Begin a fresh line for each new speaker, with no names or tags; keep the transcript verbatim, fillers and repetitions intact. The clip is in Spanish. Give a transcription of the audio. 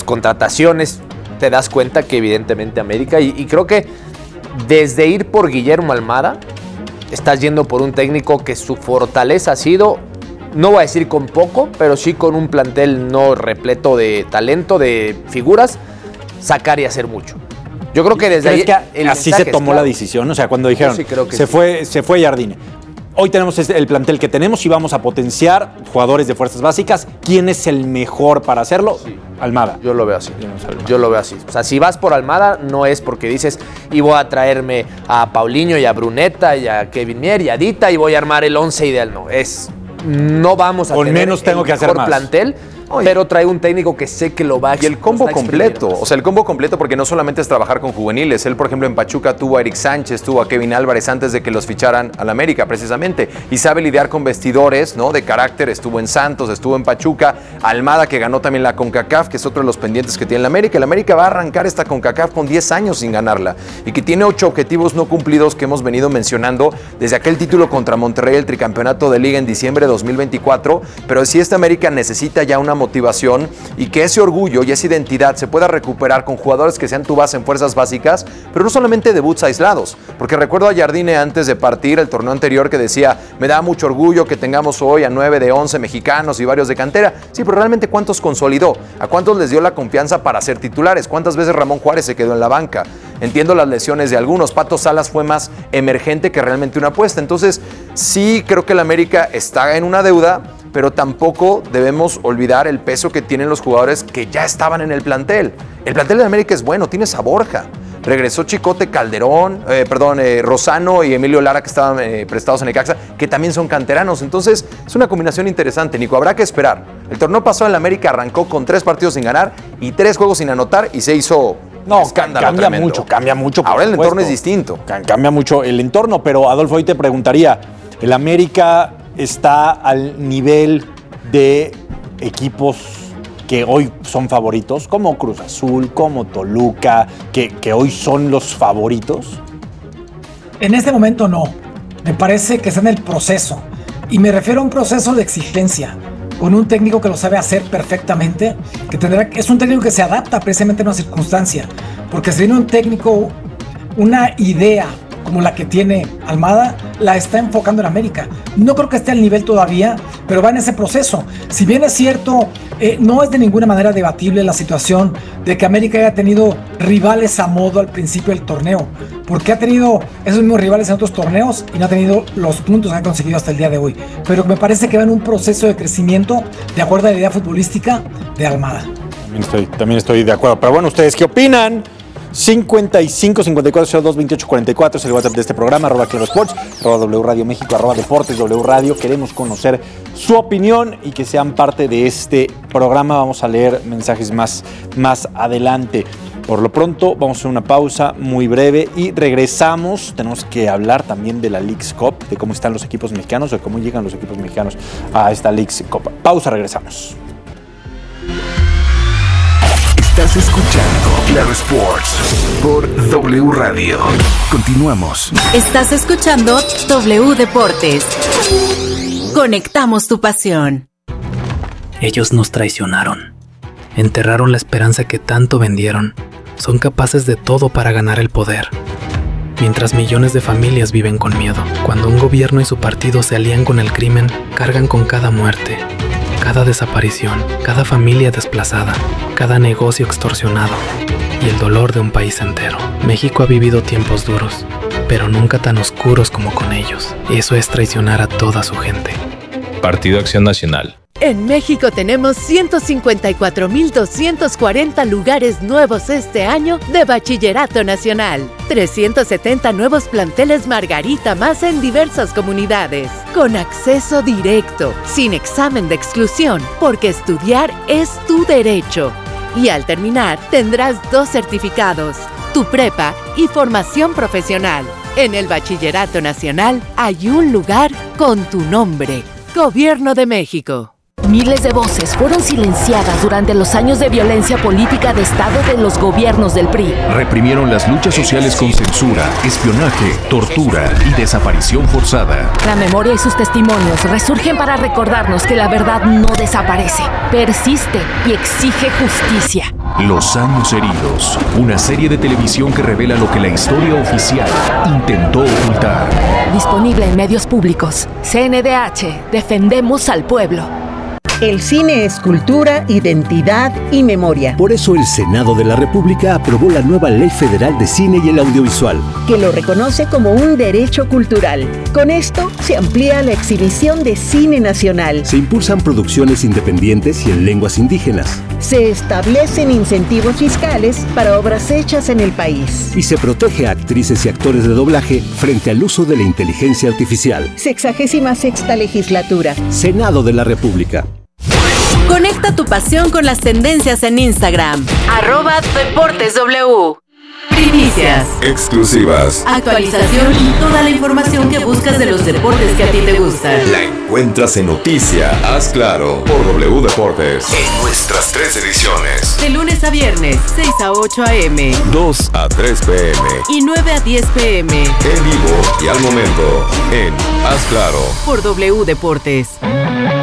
las contrataciones, te das cuenta que evidentemente América, y, y creo que desde ir por Guillermo Almada, estás yendo por un técnico que su fortaleza ha sido, no voy a decir con poco, pero sí con un plantel no repleto de talento, de figuras, sacar y hacer mucho. Yo creo que desde ahí
que el así se tomó claro. la decisión, o sea, cuando dijeron, sí se, sí. fue, se fue Jardine. Hoy tenemos el plantel que tenemos y vamos a potenciar jugadores de fuerzas básicas. ¿Quién es el mejor para hacerlo? Sí. Almada.
Yo lo veo así. Yo lo veo así. O sea, si vas por Almada, no es porque dices, y voy a traerme a Paulinho y a Bruneta y a Kevin Mier y a Dita y voy a armar el once ideal. No, es... No vamos a
Con
tener
menos tengo
el
que hacer
mejor
más.
plantel,
Oye.
pero trae un técnico que sé que lo va a
Y el combo completo, o sea, el combo completo porque no solamente es trabajar con juveniles. Él, por ejemplo, en Pachuca tuvo a Eric Sánchez, tuvo a Kevin Álvarez antes de que los ficharan al América, precisamente. Y sabe lidiar con vestidores, ¿no? De carácter. Estuvo en Santos, estuvo en Pachuca. Almada, que ganó también la CONCACAF, que es otro de los pendientes que tiene el América. El América va a arrancar esta CONCACAF con diez años sin ganarla. Y que tiene ocho objetivos no cumplidos que hemos venido mencionando desde aquel título contra Monterrey, el tricampeonato de Liga en diciembre de dos mil veinticuatro. Pero si esta América necesita ya una motivación y que ese orgullo y esa identidad se pueda recuperar con jugadores que sean tu base en fuerzas básicas, pero no solamente debuts aislados, porque recuerdo a Jardine antes de partir el torneo anterior que decía, me da mucho orgullo que tengamos hoy a nueve de once mexicanos y varios de cantera. Sí, pero realmente ¿cuántos consolidó? ¿A cuántos les dio la confianza para ser titulares? ¿Cuántas veces Ramón Juárez se quedó en la banca? Entiendo las lesiones de algunos, Pato Salas fue más emergente que realmente una apuesta. Entonces sí creo que el América está en una deuda, pero tampoco debemos olvidar el peso que tienen los jugadores que ya estaban en el plantel. El plantel de América es bueno, tienes a Borja. Regresó Chicote, Calderón, eh, perdón, eh, Rosano y Emilio Lara, que estaban eh, prestados en Necaxa, que también son canteranos. Entonces, es una combinación interesante, Nico. Habrá que esperar. El torneo pasado en la América arrancó con tres partidos sin ganar y tres juegos sin anotar y se hizo
no, escándalo cambia tremendo. mucho, cambia mucho.
Ahora el supuesto. entorno es distinto.
Cambia mucho el entorno, pero Adolfo, hoy te preguntaría, ¿el América está al nivel de equipos que hoy son favoritos, como Cruz Azul, como Toluca, que, que hoy son los favoritos?
En este momento no. Me parece que está en el proceso. Y me refiero a un proceso de exigencia, con un técnico que lo sabe hacer perfectamente, que tendrá, es un técnico que se adapta precisamente a una circunstancia. Porque si viene un técnico, una idea como la que tiene Almada, la está enfocando en América. No creo que esté al nivel todavía, pero va en ese proceso. Si bien es cierto, eh, no es de ninguna manera debatible la situación de que América haya tenido rivales a modo al principio del torneo, porque ha tenido esos mismos rivales en otros torneos y no ha tenido los puntos que ha conseguido hasta el día de hoy. Pero me parece que va en un proceso de crecimiento de acuerdo a la idea futbolística de Almada.
También estoy, también estoy de acuerdo. Pero bueno, ¿ustedes qué opinan? cincuenta y cinco, cincuenta y cuatro, cero dos, veintiocho, cuarenta y cuatro es el WhatsApp de este programa, arroba Claro Sports, arroba W Radio México, arroba Deportes W Radio. Queremos conocer su opinión y que sean parte de este programa. Vamos a leer mensajes más, más adelante. Por lo pronto, vamos a hacer una pausa muy breve y regresamos. Tenemos que hablar también de la Leagues Cup, de cómo están los equipos mexicanos, o de cómo llegan los equipos mexicanos a esta Leagues Cup. Pausa, regresamos.
Estás escuchando Claro Sports por W Radio. Continuamos.
Estás escuchando W Deportes. Conectamos tu pasión.
Ellos nos traicionaron. Enterraron la esperanza que tanto vendieron. Son capaces de todo para ganar el poder. Mientras millones de familias viven con miedo. Cuando un gobierno y su partido se alían con el crimen, cargan con cada muerte, cada desaparición, cada familia desplazada, cada negocio extorsionado y el dolor de un país entero. México ha vivido tiempos duros, pero nunca tan oscuros como con ellos. Eso es traicionar a toda su gente.
Partido Acción Nacional.
En México tenemos ciento cincuenta y cuatro mil doscientos cuarenta lugares nuevos este año de Bachillerato Nacional. trescientos setenta nuevos planteles Margarita más en diversas comunidades. Con acceso directo, sin examen de exclusión, porque estudiar es tu derecho. Y al terminar, tendrás dos certificados, tu prepa y formación profesional. En el Bachillerato Nacional hay un lugar con tu nombre. Gobierno de México.
Miles de voces fueron silenciadas durante los años de violencia política de Estado de los gobiernos del P R I.
Reprimieron las luchas sociales con censura, espionaje, tortura y desaparición forzada.
La memoria y sus testimonios resurgen para recordarnos que la verdad no desaparece, persiste y exige justicia.
Los años heridos, una serie de televisión que revela lo que la historia oficial intentó ocultar.
Disponible en medios públicos. C N D H, defendemos al pueblo.
El cine es cultura, identidad y memoria.
Por eso el Senado de la República aprobó la nueva Ley Federal de Cine y el Audiovisual,
que lo reconoce como un derecho cultural. Con esto se amplía la exhibición de cine nacional.
Se impulsan producciones independientes y en lenguas indígenas.
Se establecen incentivos fiscales para obras hechas en el país.
Y se protege a actrices y actores de doblaje frente al uso de la inteligencia artificial.
Sexagésima sexta legislatura.
Senado de la República.
Conecta tu pasión con las tendencias en Instagram. Arroba Deportes W. Primicias.
Exclusivas.
Actualización y toda la información que buscas de los deportes que a ti te gustan.
La encuentras en Noticia, Haz Claro, por W Deportes. En nuestras tres ediciones.
De lunes a viernes, seis a ocho a eme.
dos a tres pe eme.
Y nueve a diez pe eme.
En vivo y al momento, en Haz Claro.
Por W Deportes.